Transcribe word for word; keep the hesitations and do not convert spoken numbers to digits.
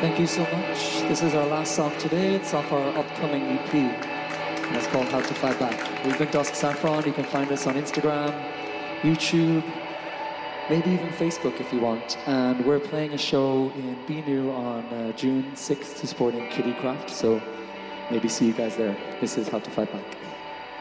Thank you so much. This is our last song today. It's off our upcoming E P, and it's called How to Fight Back. We've been Dusk Saffron. You can find us on Instagram, YouTube, maybe even Facebook if you want. And we're playing a show in Binu on uh, June sixth to supporting Kitty Craft, so maybe see you guys there. This is How to Fight Back.